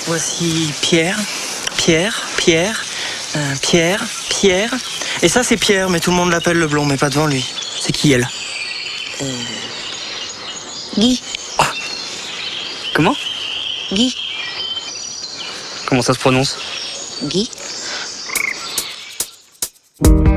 Voici Pierre, Pierre, Pierre, Pierre, Pierre. Et ça c'est Pierre, mais tout le monde l'appelle le blond, mais pas devant lui. C'est qui elle? Guy. Ah. Comment? Guy. Comment ça se prononce? Guy.